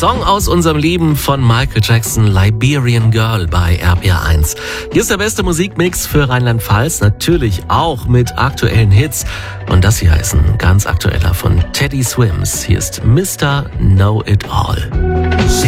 Song aus unserem Leben von Michael Jackson, Liberian Girl bei RPR1. Hier ist der beste Musikmix für Rheinland-Pfalz, natürlich auch mit aktuellen Hits. Und das hier ist ein ganz aktueller von Teddy Swims. Hier ist Mr. Know It All.